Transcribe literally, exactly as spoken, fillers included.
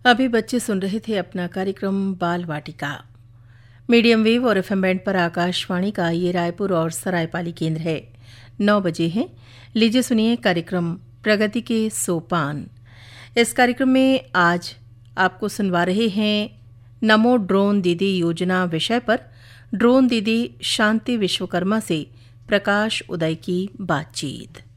अभी बच्चे सुन रहे थे अपना कार्यक्रम बाल वाटिका। मीडियम वेव और एफएम बैंड पर आकाशवाणी का ये रायपुर और सरायपाली केंद्र है। नौ बजे हैं। लीजिए सुनिए कार्यक्रम प्रगति के सोपान। इस कार्यक्रम में आज आपको सुनवा रहे हैं नमो ड्रोन दीदी योजना विषय पर ड्रोन दीदी शांति विश्वकर्मा से प्रकाश उदय की बातचीत।